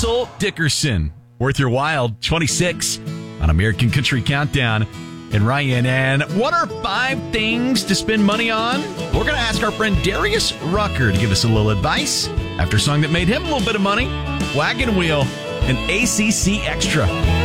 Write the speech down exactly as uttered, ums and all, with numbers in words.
Russell Dickerson. Worth Your While, twenty-six on American Country Countdown. And Ryan, and what are five things to spend money on? We're going to ask our friend Darius Rucker to give us a little advice after a song that made him a little bit of money, Wagon Wheel and A C C Extra.